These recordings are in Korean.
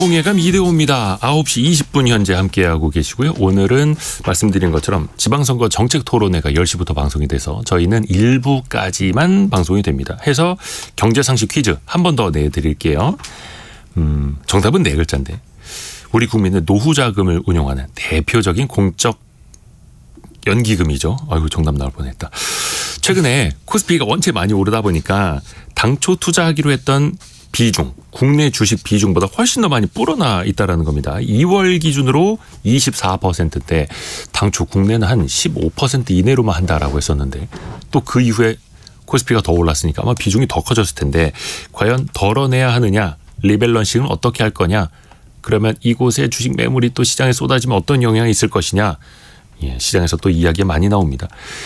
공예감 이대호입니다. 9시 20분 현재 함께하고 계시고요. 오늘은 말씀드린 것처럼 지방선거 정책토론회가 10시부터 방송이 돼서 저희는 1부까지만 방송이 됩니다. 해서 경제상식 퀴즈 한 번 더 내드릴게요. 정답은 네 글자인데 우리 국민의 노후자금을 운용하는 대표적인 공적 연기금이죠. 아이고 정답 나올 뻔했다. 최근에 코스피가 원체 많이 오르다 보니까 당초 투자하기로 했던 비중, 국내 주식 비중보다 훨씬 더 많이 불어나 있다는 겁니다. 2월 기준으로 24%대 당초 국내는 한 15% 이내로만 한다라고 했었는데 또 그 이후에 코스피가 더 올랐으니까 아마 비중이 더 커졌을 텐데 과연 덜어내야 하느냐, 리밸런싱은 어떻게 할 거냐, 그러면 이곳에 주식 매물이 또 시장에 쏟아지면 어떤 영향이 있을 것이냐, 시장에서 또 이야기가 많이 나옵니다.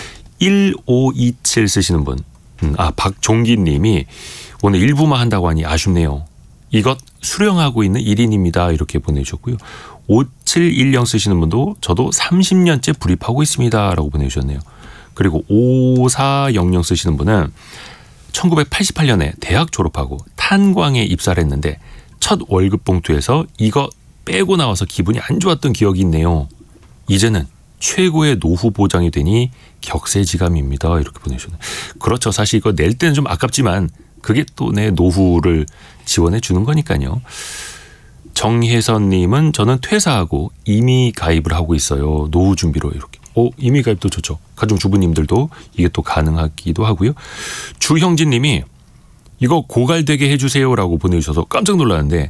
1527 쓰시는 분, 박종기 님이 오늘 일부만 한다고 하니 아쉽네요. 이것 수령하고 있는 1인입니다. 이렇게 보내주셨고요. 5710 쓰시는 분도 저도 30년째 불입하고 있습니다. 라고 보내주셨네요. 그리고 5400 쓰시는 분은 1988년에 대학 졸업하고 탄광에 입사를 했는데 첫 월급 봉투에서 이거 빼고 나와서 기분이 안 좋았던 기억이 있네요. 이제는 최고의 노후 보장이 되니 격세지감입니다. 이렇게 보내주셨네요. 그렇죠. 사실 이거 낼 때는 좀 아깝지만 그게 또 내 노후를 지원해 주는 거니까요. 정혜선님은 저는 퇴사하고 임의 가입을 하고 있어요. 노후 준비로 이렇게. 임의 가입도 좋죠. 가정주부님들도 이게 또 가능하기도 하고요. 주형진님이 이거 고갈되게 해주세요라고 보내주셔서 깜짝 놀랐는데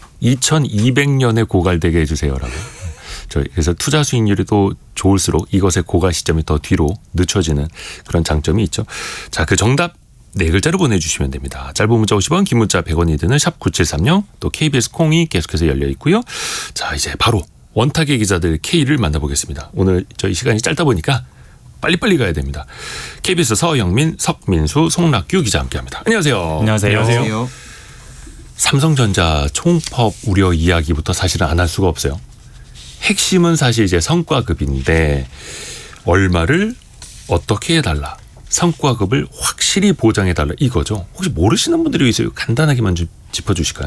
2200년에 고갈되게 해주세요라고. 그래서 투자 수익률이 또 좋을수록 이것의 고갈 시점이 더 뒤로 늦춰지는 그런 장점이 있죠. 자, 그 정답 네 글자로 보내주시면 됩니다. 짧은 문자 50원, 긴 문자 100원이 드는 샵 9730, 또 KBS 콩이 계속해서 열려 있고요. 자, 이제 바로 원탁의 기자들 K를 만나보겠습니다. 오늘 저희 시간이 짧다 보니까 빨리빨리 가야 됩니다. KBS 서영민, 석민수, 송락규 기자 함께합니다. 안녕하세요. 안녕하세요. 삼성전자 총법 우려 이야기부터 사실은 안 할 수가 없어요. 핵심은 사실 이제 성과급인데 얼마를 어떻게 해달라, 성과급을 확실히 보장해달라 이거죠. 혹시 모르시는 분들이 있어요? 간단하게만 좀 짚어주실까요?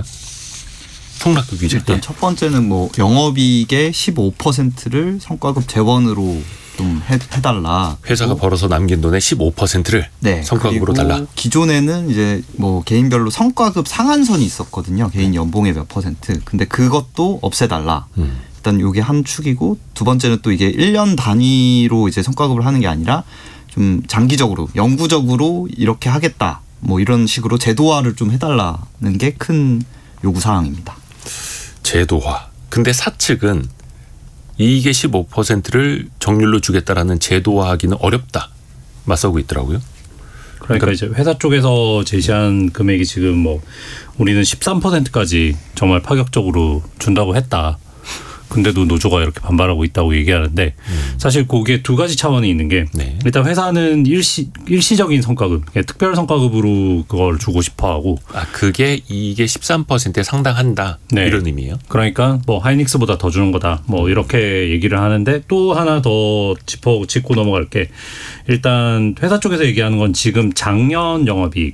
송락규 기자. 일단 첫 번째는 영업이익의 15%를 성과급 재원으로 좀 해달라. 회사가 벌어서 남긴 돈의 15%를 성과급으로 달라. 기존에는 이제 개인별로 성과급 상한선이 있었거든요. 개인 연봉의 몇 %. 근데 그것도 없애달라. 일단 이게 한 축이고, 두 번째는 또 이게 1년 단위로 이제 성과급을 하는 게 아니라 좀 장기적으로 영구적으로 이렇게 하겠다. 이런 식으로 제도화를 좀 해달라는 게 큰 요구 사항입니다. 제도화. 근데 사측은 이익의 15%를 정률로 주겠다라는 제도화하기는 어렵다 맞서고 있더라고요. 그러니까 이제 회사 쪽에서 제시한 금액이 지금 우리는 13%까지 정말 파격적으로 준다고 했다. 근데도 노조가 이렇게 반발하고 있다고 얘기하는데 사실 그게 두 가지 차원이 있는 게 일단 회사는 일시적인 성과급, 특별 성과급으로 그걸 주고 싶어하고 그게 이게 13%에 상당한다 이런 의미예요. 그러니까 하이닉스보다 더 주는 거다 이렇게 얘기를 하는데 또 하나 더 짚고 넘어갈 게 일단 회사 쪽에서 얘기하는 건 지금 작년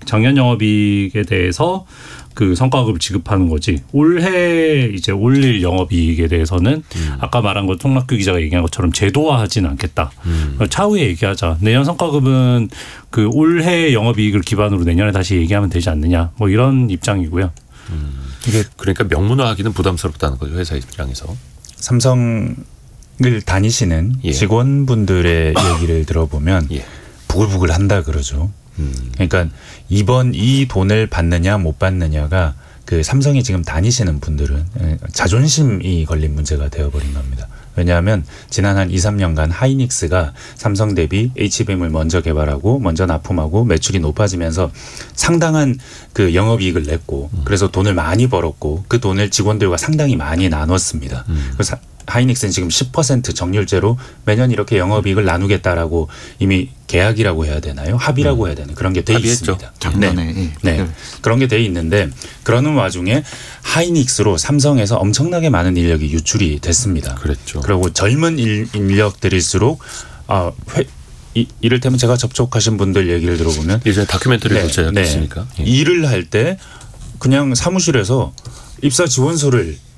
영업이익에 대해서 그 성과급을 지급하는 거지 올해 이제 올릴 영업이익에 대해서는 아까 말한 것 송락규 기자가 얘기한 것처럼 제도화하지는 않겠다. 차후에 얘기하자. 내년 성과급은 그 올해 영업이익을 기반으로 내년에 다시 얘기하면 되지 않느냐. 이런 입장이고요. 이게 그러니까 명문화하기는 부담스럽다는 거죠. 회사 입장에서. 삼성을 다니시는 직원분들의 얘기를 들어보면 부글부글 한다 그러죠. 그러니까 이번 이 돈을 받느냐 못 받느냐가 그 삼성에 지금 다니시는 분들은 자존심이 걸린 문제가 되어버린 겁니다. 왜냐하면 지난 한 2, 3년간 하이닉스가 삼성 대비 HBM을 먼저 개발하고 먼저 납품하고 매출이 높아지면서 상당한 그 영업이익을 냈고 그래서 돈을 많이 벌었고 그 돈을 직원들과 상당히 많이 나눴습니다. 그래서 하이닉스는 지금 10% 정률제로 매년 이렇게 영업이익을 나누겠다라고 이미 계약이라고 해야 되나요? 합의라고 해야 되나요? 그런 게 돼 있습니다. 작년에. 네. 그런 게 돼 있는데 그러는 와중에 하이닉스로 삼성에서 엄청나게 많은 인력이 유출이 됐습니다. 그렇죠. 그리고 젊은 인력들일수록 이를테면 제가 접촉하신 분들 얘기를 들어보면 예전에 다큐멘터리도 제작했으니까 일을 할 때 그냥 사무실에서 입사 지원서를